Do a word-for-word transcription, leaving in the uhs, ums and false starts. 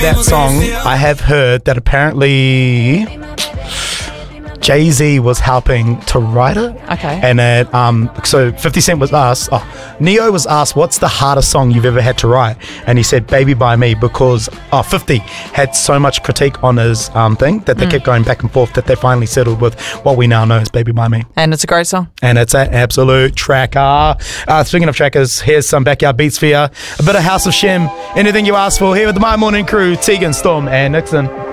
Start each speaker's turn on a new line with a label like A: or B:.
A: That song, I have heard that apparently Jay-Z was helping to write it.
B: Okay.
A: And it, um, so fifty Cent was asked, oh, Neo was asked, what's the hardest song you've ever had to write? And he said, Baby by Me, because oh, fifty had so much critique on his um, thing that they mm. kept going back and forth that they finally settled with what we now know as Baby by Me.
B: And it's a great song.
A: And it's an absolute tracker. Uh, speaking of trackers, here's some backyard beats for you. A bit of House of Shem. Anything you ask for here with the My Morning Crew, Tegan, Storm and Nixon.